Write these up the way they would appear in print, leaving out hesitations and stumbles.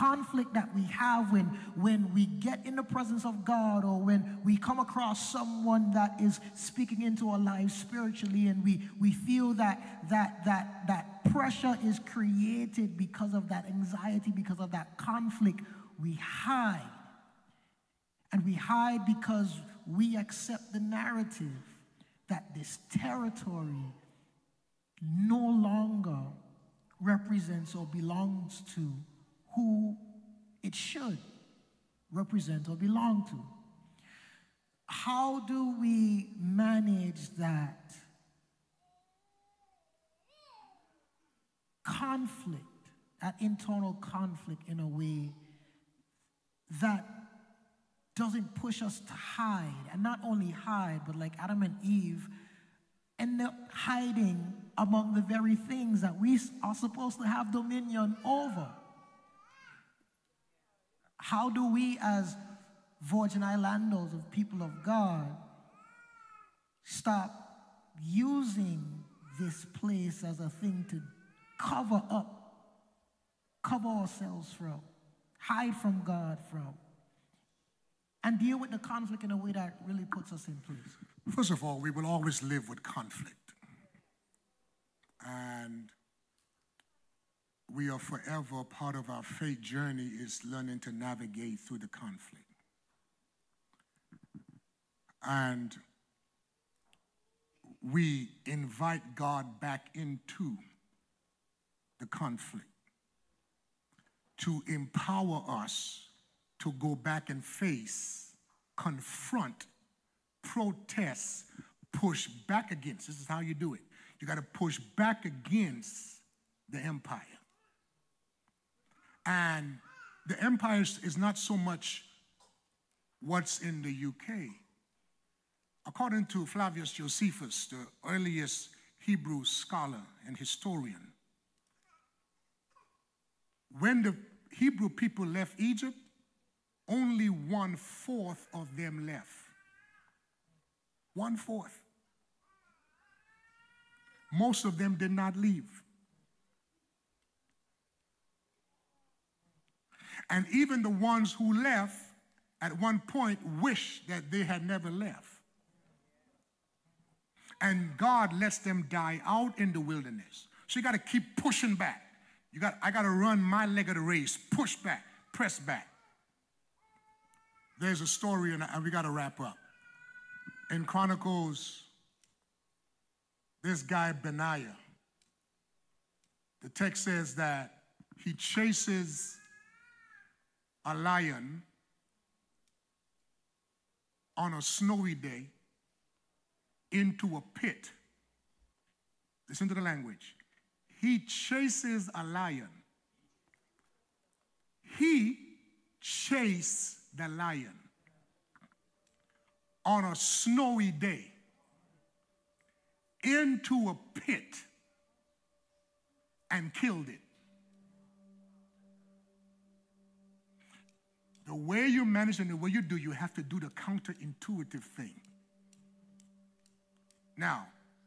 conflict that we have when we get in the presence of God, or when we come across someone that is speaking into our lives spiritually, and we feel that pressure is created because of that anxiety, because of that conflict, we hide. And we hide because we accept the narrative that this territory no longer represents or belongs to who it should represent or belong to. How do we manage that conflict, that internal conflict, in a way that doesn't push us to hide? And not only hide, but like Adam and Eve, end up hiding among the very things that we are supposed to have dominion over. How do we, as Virgin Islandos, of people of God, stop using this place as a thing to cover ourselves from, hide from God from, and deal with the conflict in a way that really puts us in place? First of all, we will always live with conflict. And we are forever, part of our faith journey is learning to navigate through the conflict. And we invite God back into the conflict to empower us to go back and face, confront, protest, push back against. This is how you do it. You got to push back against the empire. And the empire is not so much what's in the UK. According to Flavius Josephus, the earliest Hebrew scholar and historian, when the Hebrew people left Egypt, only 1/4 of them left. 1/4. Most of them did not leave. And even the ones who left at one point wished that they had never left. And God lets them die out in the wilderness. So you got to keep pushing back. I got to run my leg of the race, push back, press back. There's a story, and we got to wrap up. In Chronicles, this guy Benaiah, the text says that he chases a lion on a snowy day into a pit. Listen to the language. He chases a lion. He chased the lion on a snowy day into a pit and killed it. The way you manage and the way you do, you have to do the counterintuitive thing. Now,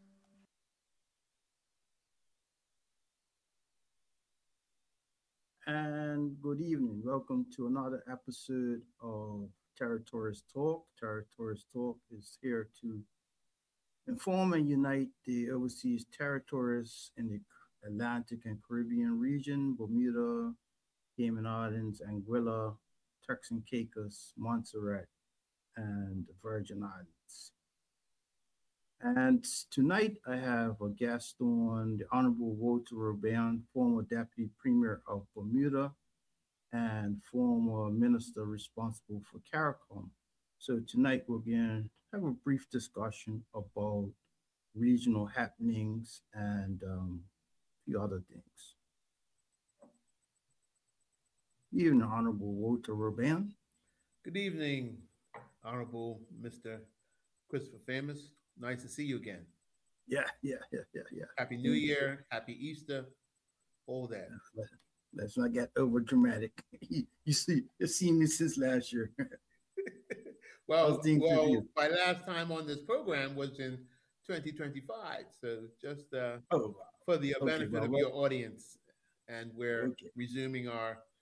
and good evening. Welcome to another episode of Territories Talk. Territories Talk is here to inform and unite the overseas territories in the Atlantic and Caribbean region, Bermuda, Cayman Islands, Anguilla, Turks and Caicos, Montserrat, and the Virgin Islands. And tonight I have a guest on, the Honorable Walter Robin, former Deputy Premier of Bermuda and former Minister responsible for CARICOM. So tonight we're going to have a brief discussion about regional happenings and a few other things. Good evening, Honorable Walter Robin. Good evening, Honorable Mr. Christopher Famous. Nice to see you again. Yeah. Happy New Year, happy Easter, all that. Let's not get over dramatic. You see, you've seen me since last year. Well, my last time on this program was in 2025. So just for the benefit of your audience, and we're resuming our